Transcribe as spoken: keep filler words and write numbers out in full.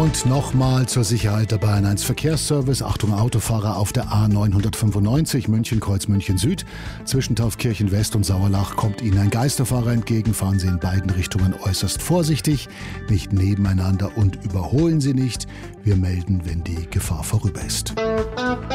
Und nochmal zur Sicherheit der Bayern eins Verkehrsservice. Achtung Autofahrer auf der A neunhundertfünfundneunzig München-Kreuz München Süd. Zwischen Taufkirchen West und Sauerlach kommt Ihnen ein Geisterfahrer entgegen. Fahren Sie in beiden Richtungen äußerst vorsichtig, nicht nebeneinander und überholen Sie nicht. Wir melden, wenn die Gefahr vorüber ist.